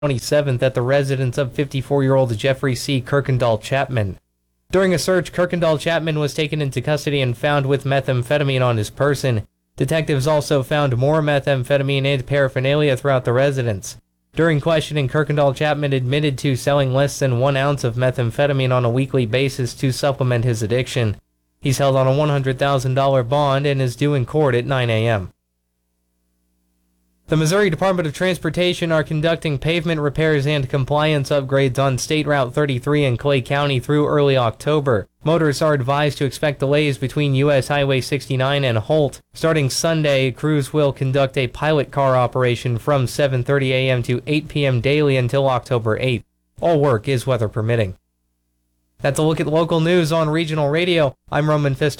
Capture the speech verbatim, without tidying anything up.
twenty-seventh at the residence of fifty-four-year-old Jeffrey C. Kirkendall Chapman. During a search, Kirkendall Chapman was taken into custody and found with methamphetamine on his person. Detectives also found more methamphetamine and paraphernalia throughout the residence. During questioning, Kirkendall Chapman admitted to selling less than one ounce of methamphetamine on a weekly basis to supplement his addiction. He's held on a one hundred thousand dollars bond and is due in court at nine a m The Missouri Department of Transportation are conducting pavement repairs and compliance upgrades on State Route thirty-three in Clay County through early October. Motorists are advised to expect delays between U S Highway sixty-nine and Holt. Starting Sunday, crews will conduct a pilot car operation from seven thirty a m to eight p m daily until October eighth. All work is weather permitting. That's a look at local news on Regional Radio. I'm Roman Fister.